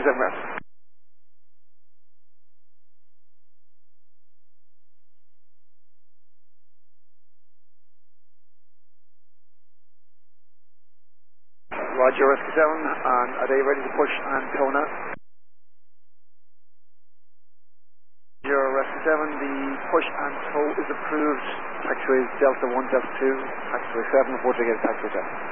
7 ground. Roger, Rescue 7, and are they ready to push and tow now? Roger, Rescue 7, the push and tow is approved. Taxiway Delta 1, Delta 2, taxiway 7, report to get taxiway 7.